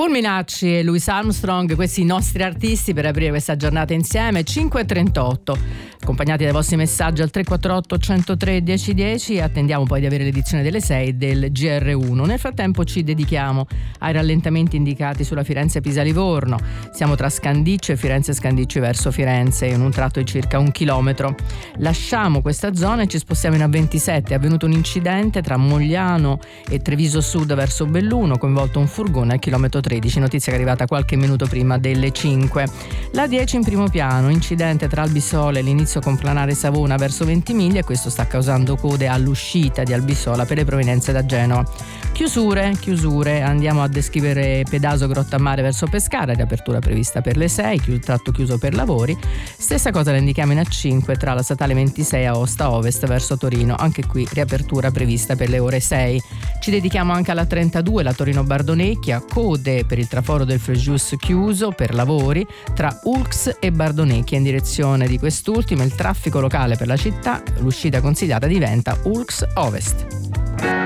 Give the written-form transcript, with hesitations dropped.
Fulminacci e Louis Armstrong, questi i nostri artisti per aprire questa giornata insieme. 5:38, accompagnati dai vostri messaggi al 348 103 1010. Attendiamo poi di avere l'edizione delle 6 del GR1. Nel frattempo ci dedichiamo ai rallentamenti indicati sulla Firenze-Pisa-Livorno. Siamo tra Scandiccio e Firenze-Scandicci verso Firenze, in un tratto di circa 1 chilometro. Lasciamo questa zona e ci spostiamo in A27. È avvenuto un incidente tra Mogliano e Treviso Sud verso Belluno, coinvolto un furgone al chilometro 13, notizia che è arrivata qualche minuto prima delle 5. La 10 in primo piano, incidente tra Albisola e l'inizio complanare Savona verso Ventimiglia, e questo sta causando code all'uscita di Albisola per le provenienze da Genova. Chiusure, andiamo a descrivere Pedaso Grottammare verso Pescara, riapertura prevista per le 6, tratto chiuso per lavori. Stessa cosa la indichiamo in A5 tra la statale 26 Aosta Ovest verso Torino, anche qui riapertura prevista per le ore 6. Ci dedichiamo anche alla 32, la Torino-Bardonecchia, code per il traforo del Frejus chiuso per lavori tra Ulx e Bardonecchia. In direzione di quest'ultimo il traffico locale per la città, l'uscita consigliata diventa Ulx Ovest.